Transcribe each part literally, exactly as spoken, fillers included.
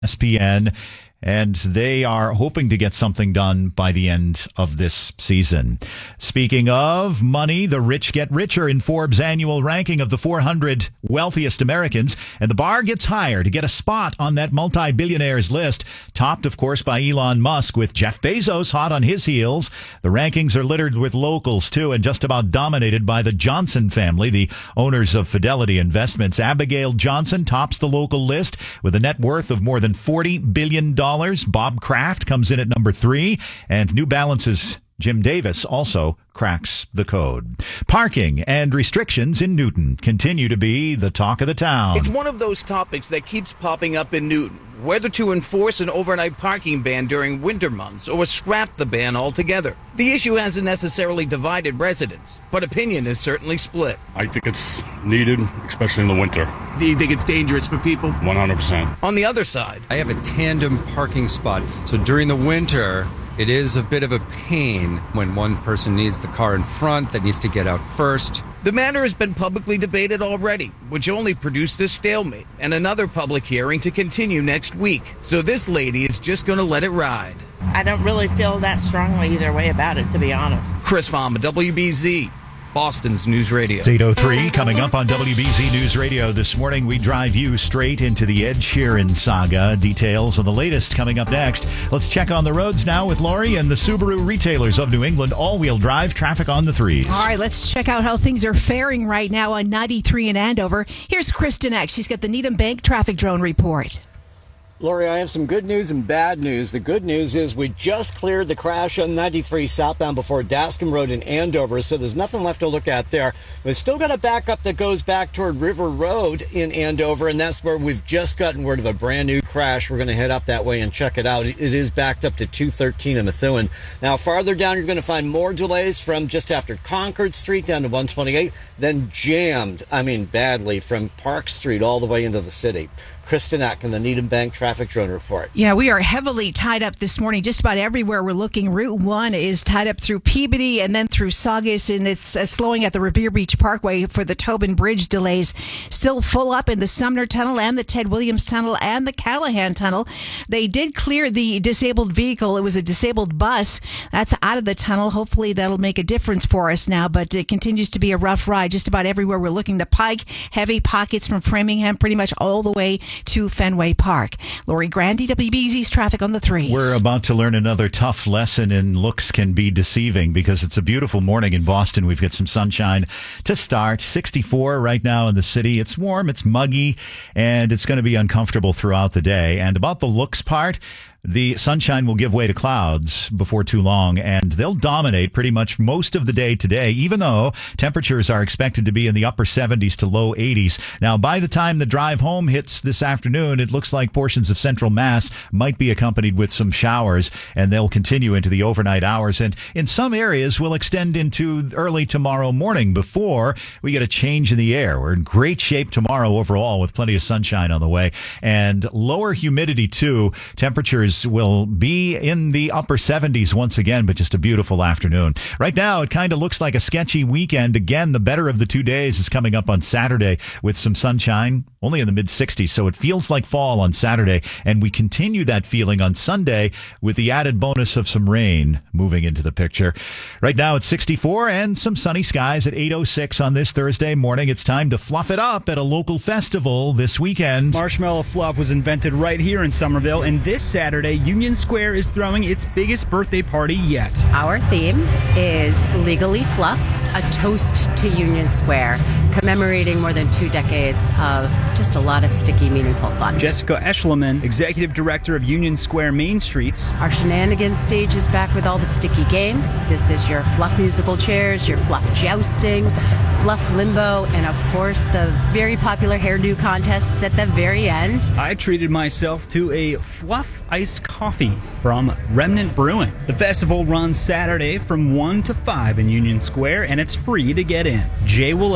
S P N, and they are hoping to get something done by the end of this season. Speaking of money, the rich get richer in Forbes' annual ranking of the four hundred wealthiest Americans, and the bar gets higher to get a spot on that multi-billionaires list, topped, of course, by Elon Musk, with Jeff Bezos hot on his heels. The rankings are littered with locals, too, and just about dominated by the Johnson family, the owners of Fidelity Investments. Abigail Johnson tops the local list with a net worth of more than forty billion dollars. Bob Kraft comes in at number three, and New Balance's Jim Davis also cracks the code. Parking and restrictions in Newton continue to be the talk of the town. It's one of those topics that keeps popping up in Newton. Whether to enforce an overnight parking ban during winter months or scrap the ban altogether. The issue hasn't necessarily divided residents, but opinion is certainly split. I think it's needed, especially in the winter. Do you think it's dangerous for people? one hundred percent. On the other side, I have a tandem parking spot, so during the winter, it is a bit of a pain when one person needs the car in front that needs to get out first. the matter has been publicly debated already, which only produced a stalemate and another public hearing to continue next week. So this lady is just going to let it ride. I don't really feel that strongly either way about it, to be honest. Chris Fama, W B Z. Boston's News Radio. It's eight oh three coming up on W B Z News Radio this morning. We drive you straight into the Ed Sheeran saga. Details of the latest coming up next. Let's check on the roads now with Lori and the Subaru retailers of New England. All-wheel drive traffic on the threes. All right, let's check out how things are faring right now on ninety-three in Andover. Here's Kristen X. She's got the Needham Bank traffic drone report. Lori, I have some good news and bad news. The good news is we just cleared the crash on ninety-three southbound before Dascom Road in Andover, so there's nothing left to look at there. We've still got a backup that goes back toward River Road in Andover, and that's where we've just gotten word of a brand new crash. We're going to head up that way and check it out. It is backed up to two thirteen in Methuen. Now, farther down, you're going to find more delays from just after Concord Street down to one twenty-eight, then jammed, I mean badly, from Park Street all the way into the city. Kristen Eck in the Needham Bank Traffic Drone Report. Yeah, we are heavily tied up this morning. Just about everywhere we're looking. Route one is tied up through Peabody and then through Saugus, and it's uh, slowing at the Revere Beach Parkway for the Tobin Bridge delays. Still full up in the Sumner Tunnel and the Ted Williams Tunnel and the Callahan Tunnel. They did clear the disabled vehicle. It was a disabled bus. That's out of the tunnel. Hopefully that'll make a difference for us now, but it continues to be a rough ride. Just about everywhere we're looking. The Pike, heavy pockets from Framingham pretty much all the way to Fenway Park. Lori Grandy, W B Z's traffic on the threes. We're about to learn another tough lesson in looks can be deceiving, because it's a beautiful morning in Boston. We've got some sunshine to start. sixty-four right now in the city. It's warm, it's muggy, and it's going to be uncomfortable throughout the day. And about the looks part, the sunshine will give way to clouds before too long, and they'll dominate pretty much most of the day today, even though temperatures are expected to be in the upper seventies to low eighties. Now, by the time the drive home hits this afternoon, it looks like portions of central Mass might be accompanied with some showers, and they'll continue into the overnight hours, and in some areas will extend into early tomorrow morning before we get a change in the air. We're in great shape tomorrow overall with plenty of sunshine on the way, and lower humidity too. Temperatures will be in the upper seventies once again, but just a beautiful afternoon. Right now, it kind of looks like a sketchy weekend. Again, the better of the two days is coming up on Saturday with some sunshine, only in the mid sixties, so it feels like fall on Saturday, and we continue that feeling on Sunday with the added bonus of some rain moving into the picture. Right now, it's sixty-four and some sunny skies at eight oh six on this Thursday morning. It's time to fluff it up at a local festival this weekend. Marshmallow Fluff was invented right here in Somerville, and this Saturday, Union Square is throwing its biggest birthday party yet. Our theme is Legally Fluff, a toast to Union Square, commemorating more than two decades of just a lot of sticky, meaningful fun. Jessica Eschleman, Executive Director of Union Square Main Streets. Our shenanigans stage is back with all the sticky games. This is your fluff musical chairs, your fluff jousting, fluff limbo, and of course the very popular hairdo contests at the very end. I treated myself to a fluff iced coffee from Remnant Brewing. The festival runs Saturday from one to five in Union Square, and it's free to get in. Jay Willett, W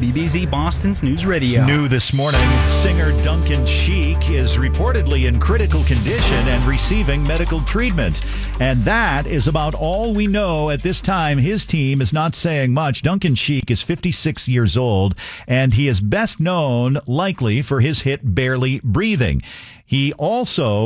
W B Z Boston's News Radio. New this morning, singer Duncan Sheik is reportedly in critical condition and receiving medical treatment. And that is about all we know at this time. His team is not saying much. Duncan Sheik is fifty-six years old, and he is best known likely for his hit Barely Breathing. He also